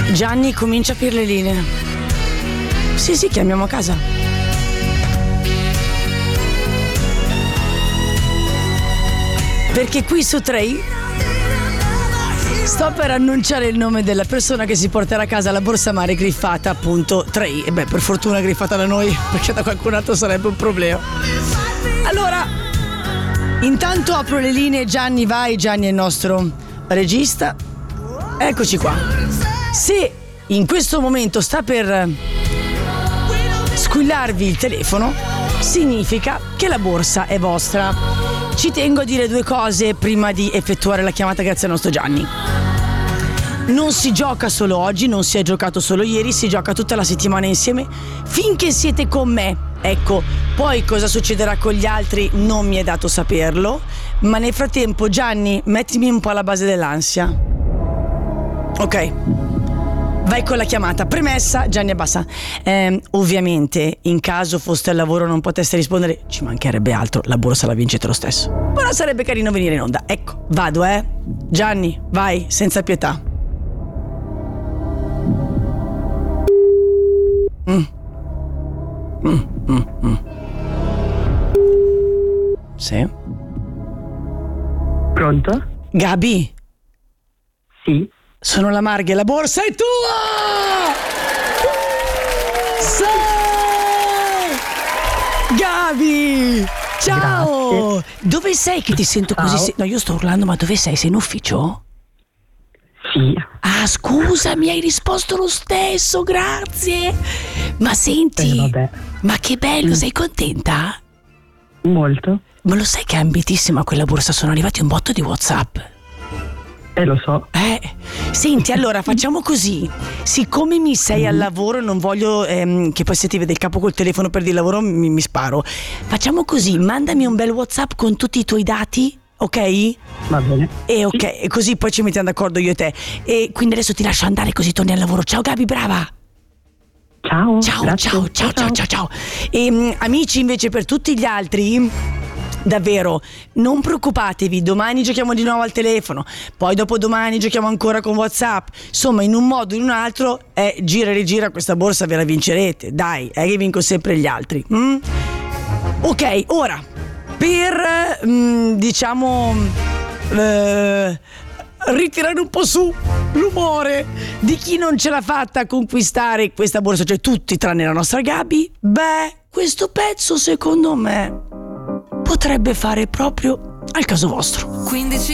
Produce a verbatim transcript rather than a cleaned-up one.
Gianni comincia a aprire le linee. Sì, sì, chiamiamo a casa. Perché qui su Trey sto per annunciare il nome della persona che si porterà a casa la borsa mare griffata, appunto Trey. E beh, per fortuna griffata da noi, perché da qualcun altro sarebbe un problema. Allora, intanto apro le linee. Gianni, vai. Gianni è il nostro regista. Eccoci qua. Se in questo momento sta per squillarvi il telefono, significa che la borsa è vostra. Ci tengo a dire due cose prima di effettuare la chiamata, grazie al nostro Gianni. Non si gioca solo oggi, non si è giocato solo ieri, si gioca tutta la settimana insieme finché siete con me. Ecco, poi cosa succederà con gli altri non mi è dato saperlo, ma nel frattempo Gianni, mettimi un po' alla base dell'ansia. Ok, vai con la chiamata. Premessa, Gianni abbassa. Eh, ovviamente, in caso foste al lavoro non poteste rispondere, ci mancherebbe altro, la borsa la vincete lo stesso. Però sarebbe carino venire in onda. Ecco, vado, eh. Gianni, vai, senza pietà. Mm. Mm, mm, mm. Sì. Pronto? Gabi? Sì. Sono la Marghe, la borsa è tua! Sì! Gabi! Ciao! Grazie. Dove sei che ti sento Ciao. così? No, io sto urlando, ma dove sei? Sei in ufficio? Sì. Ah, scusa, mi hai risposto lo stesso, grazie! Ma senti, Eh, vabbè. ma che bello, Mm. sei contenta? Molto. Ma lo sai che è ambitissima quella borsa? Sono arrivati un botto di WhatsApp. Eh, lo so. Eh, senti, allora facciamo così. Siccome mi sei al lavoro, non voglio ehm, che poi se ti vede il capo col telefono per dire lavoro mi, mi sparo. Facciamo così, mandami un bel WhatsApp con tutti i tuoi dati, ok? Va bene. E ok, e così poi ci mettiamo d'accordo io e te. E quindi adesso ti lascio andare così torni al lavoro. Ciao Gabi, brava. Ciao. Ciao, grazie. ciao, ciao, ciao, ciao, ciao. E mh, amici, invece, per tutti gli altri, davvero, non preoccupatevi, domani giochiamo di nuovo al telefono, poi dopodomani giochiamo ancora con WhatsApp. Insomma, in un modo o in un altro, eh, gira e rigira questa borsa ve la vincerete. Dai, è che vinco sempre gli altri. Mm? Ok, ora, per, mh, diciamo, eh, ritirare un po' su l'umore di chi non ce l'ha fatta a conquistare questa borsa, cioè tutti tranne la nostra Gabi, beh, questo pezzo secondo me potrebbe fare proprio al caso vostro. quindici